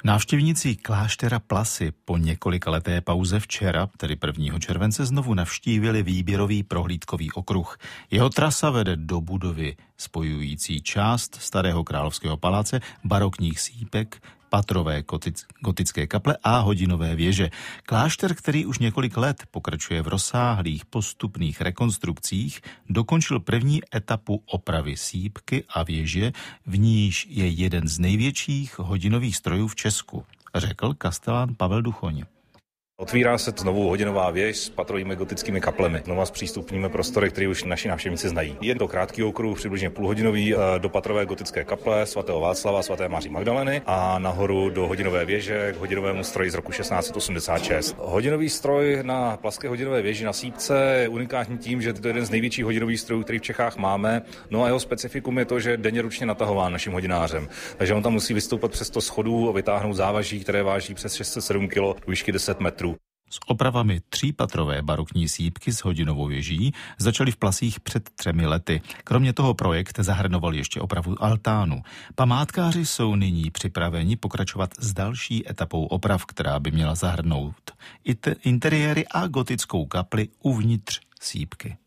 Návštěvníci kláštera Plasy po několikaleté pauze včera, tedy 1. července, znovu navštívili výběrový prohlídkový okruh. Jeho trasa vede do budovy spojující část Starého královského paláce, barokních sýpek, patrové gotické kaple a hodinové věže. Klášter, který už několik let pokračuje v rozsáhlých postupných rekonstrukcích, dokončil první etapu opravy sýpky a věže, v níž je jeden z největších hodinových strojů v Česku, řekl kastelán Pavel Duchoň. Otvírá se znovu hodinová věž s patrovými gotickými kaplemi. Znova zpřístupníme prostory, které už naši návštěvníci znají. Je to krátký okruh, přibližně půlhodinový, do patrové gotické kaple svatého Václava, svaté Maří Magdaleny a nahoru do hodinové věže k hodinovému stroji z roku 1686. Hodinový stroj na plaské hodinové věži na sýpce je unikátní tím, že to je jeden z největších hodinových strojů, který v Čechách máme. No a jeho specifikum je to, že je denně ručně natahován naším hodinářem. Takže on tam musí vystoupat přes 100 schodů a vytáhnout závaží, které váží přes 607 kg, výšky 10 metrů. S opravami třípatrové barokní sýpky s hodinovou věží začaly v Plasích před 3 lety. Kromě toho projekt zahrnoval ještě opravu altánu. Památkáři jsou nyní připraveni pokračovat s další etapou oprav, která by měla zahrnout interiéry a gotickou kapli uvnitř sýpky.